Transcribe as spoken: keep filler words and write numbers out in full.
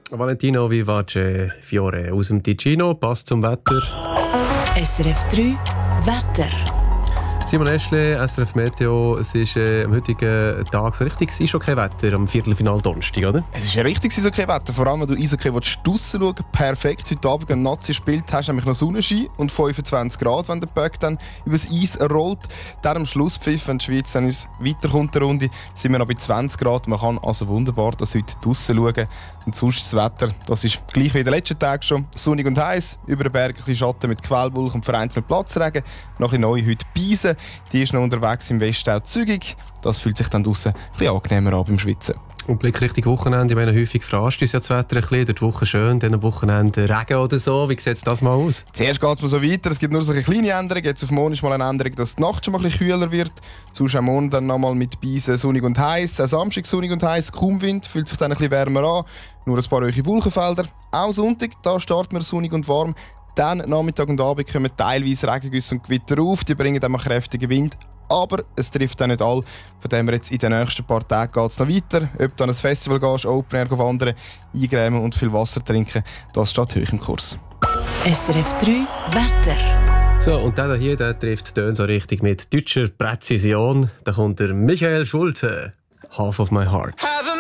Valentino Vivace Fiore aus dem Ticino, passt zum Wetter. S R F drei Wetter. Simon Eschle, S R F Meteo. Es ist äh, am heutigen Tag so richtig Eishockey-Wetter am Viertelfinal Donnerstag, oder? Es ist ein richtiges Eishockey-Wetter. Vor allem, wenn du Eishockey draussen schauen willst. Perfekt. Heute Abend, wenn Nazi spielt, hast du nämlich noch Sonnenschein und fünfundzwanzig Grad, wenn der Puck dann übers Eis rollt. Dann am Schlusspfiff, wenn die Schweiz dann weiterkommt, der Runde, sind wir noch bei zwanzig Grad. Man kann also wunderbar das heute draussen schauen. Und sonst das Wetter, das ist gleich wie in den letzten Tagen schon. Sonnig und heiß, über den Berg ein bisschen Schatten mit Quellwolken und vereinzelt Platzregen. Noch ein bisschen neu heute Beisen. Die ist noch unterwegs im Westau zügig. Das fühlt sich dann draussen ein bisschen angenehmer an beim Schwitzen. Und Blick Richtung Wochenende. Ich meine, häufig fragst du uns ja das Wetter ein bisschen. Durch die Woche schön, dann am Wochenende Regen oder so. Wie sieht das mal aus? Zuerst geht es mal so weiter. Es gibt nur so eine kleine Änderung. Jetzt auf morgen ist mal eine Änderung, dass die Nacht schon mal ein bisschen kühler wird. Sonst am Morgen dann nochmal mit Beisen sonnig und heiß. Am Samstag sonnig und heiß, kaum Wind, fühlt sich dann ein bisschen wärmer an. Nur ein paar hohe Wolkenfelder. Auch Sonntag, da starten wir sonnig und warm. Dann Nachmittag und Abend kommen teilweise Regengüsse und Gewitter auf. Die bringen dann mal kräftigen Wind. Aber es trifft auch nicht alle. Von dem her jetzt in den nächsten paar Tagen geht es noch weiter. Ob du an ein Festival gehst, Open Air wandern, eingrämen und viel Wasser trinken, das steht hoch im Kurs. S R F drei Wetter. So, und der hier, der trifft die Töne so richtig mit deutscher Präzision. Da kommt der Michael Schulte. Half of my heart.